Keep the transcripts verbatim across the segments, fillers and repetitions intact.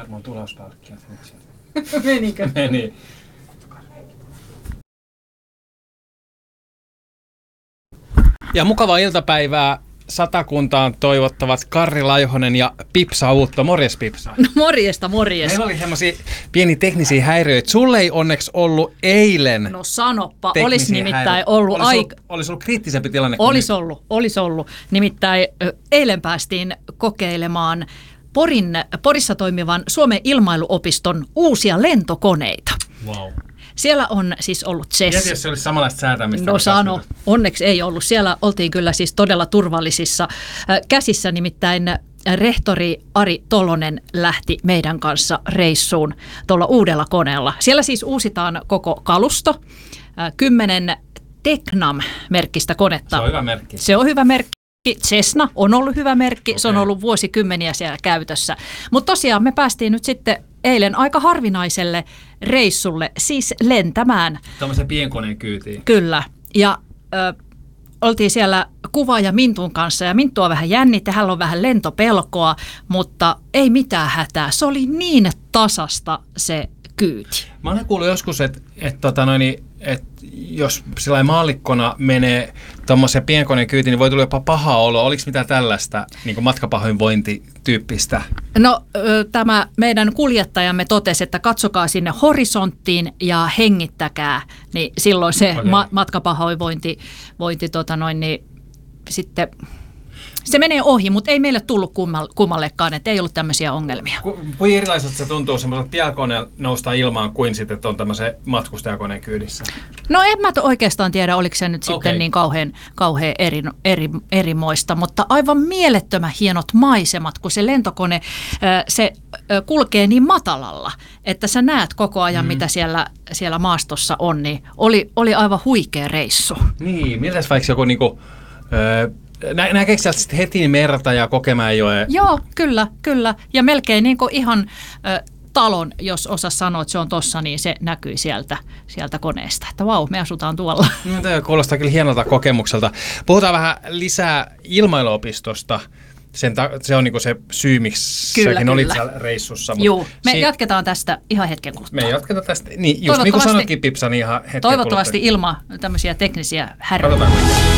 mun tulauspalkkia. Menikö? Meni. Ja mukavaa iltapäivää Satakuntaan toivottavat Karri Laihonen ja Pipsa Uutto. Morjes, Pipsa. No morjesta, morjes. Meillä oli semmosia pieni teknisiä häiriöitä. Sulle ei onneksi ollut eilen. No sanoppa, olisi nimittäin häiriö. ollut olisi aika... Ollut, olisi ollut kriittisempi tilanne. Olisi ollut, olisi ollut. Nimittäin eilen päästiin kokeilemaan Porin, Porissa toimivan Suomen ilmailuopiston uusia lentokoneita. Wow. Siellä on siis ollut Cess. Mieti, jos se olisi samanlaista säätämistä. No sano, onneksi ei ollut. Siellä oltiin kyllä siis todella turvallisissa käsissä, nimittäin rehtori Ari Tolonen lähti meidän kanssa reissuun tuolla uudella koneella. Siellä siis uusitaan koko kalusto, kymmenen Tecnam-merkkistä konetta. Se on hyvä merkki. Se on hyvä merkki. Cessna on ollut hyvä merkki, okay. Se on ollut vuosikymmeniä siellä käytössä. Mutta tosiaan me päästiin nyt sitten eilen aika harvinaiselle reissulle, siis lentämään. Tällaisen pienkoneen kyytiin. Kyllä, ja ö, oltiin siellä kuvaaja Mintun kanssa, ja Minttua vähän jännitti, hän on vähän lentopelkoa, mutta ei mitään hätää. Se oli niin tasasta se kyyti. Mä olen kuullut joskus, että et, tota et, jos sillä maallikkona menee tuommoisen pienkoneen kyytiin, niin voi tulla jopa paha olo. Oliko mitään tällaista niin kuin matkapahoinvointityyppistä? No tämä meidän kuljettajamme totesi, että katsokaa sinne horisonttiin ja hengittäkää, niin silloin se okay. ma- matkapahoinvointi vointi, tota noin, niin sitten... Se menee ohi, mutta ei meille tullut kummallekaan, että ei ollut tämmöisiä ongelmia. Ku, Kuinka erilaiselta se tuntuu semmoiselta pienkoneen nousta ilmaan kuin sitten, että on tämmöisen matkustajakoneen kyydissä? No en mä oikeastaan tiedä, oliko se nyt okay. sitten niin kauhean, kauhean eri, eri, erimoista, mutta aivan mielettömän hienot maisemat, kun se lentokone se kulkee niin matalalla, että sä näet koko ajan, mm. mitä siellä, siellä maastossa on, niin oli, oli aivan huikea reissu. Niin, miltäs vaikka joku niinku... Öö, Nä, näkeekö sieltä sitten heti merta ja Kokemäenjoe? Joo, kyllä, kyllä. Ja melkein niin kuin ihan ö, talon, jos osaa sanoa, että se on tossa, niin se näkyy sieltä, sieltä koneesta. Että vau, me asutaan tuolla. No, tämä kuulostaa kyllä hienolta kokemukselta. Puhutaan vähän lisää ilmailuopistosta. Sen ta- se on niinku se syy, miksi kyllä, säkin kyllä. olit siellä reissussa. Joo, me si- jatketaan tästä ihan hetken kuluttua. Me jatketaan tästä, niin just niin kuin sanotkin Pipsa, niin ihan hetken Toivottavasti kuluttua. ilman tämmöisiä teknisiä häiriöitä. Katsotaan.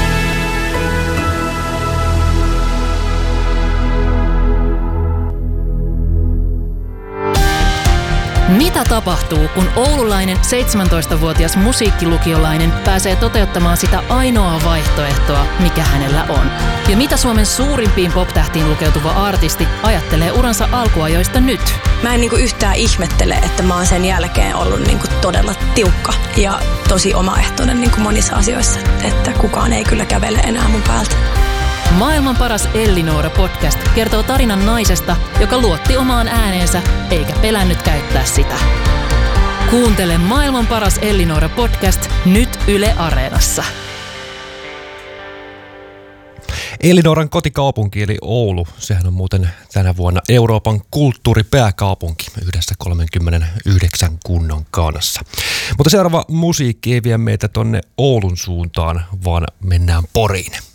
Mitä tapahtuu, kun oululainen seitsemäntoistavuotias musiikkilukiolainen pääsee toteuttamaan sitä ainoaa vaihtoehtoa, mikä hänellä on? Ja mitä Suomen suurimpiin pop-tähtiin lukeutuva artisti ajattelee uransa alkuajoista nyt? Mä en niinku yhtään ihmettele, että mä oon sen jälkeen ollut niinku todella tiukka ja tosi omaehtoinen niinku monissa asioissa, että kukaan ei kyllä kävele enää mun päältä. Maailman paras Ellinora podcast kertoo tarinan naisesta, joka luotti omaan ääneensä eikä pelännyt käyttää sitä. Kuuntele Maailman paras Ellinora podcast nyt Yle Areenassa. Ellinoran kotikaupunki eli Oulu, sehän on muuten tänä vuonna Euroopan kulttuuripääkaupunki yhdessä kolmekymmentäyhdeksän kunnan kanssa. Mutta seuraava musiikki ei vie meitä tonne Oulun suuntaan, vaan mennään Poriin.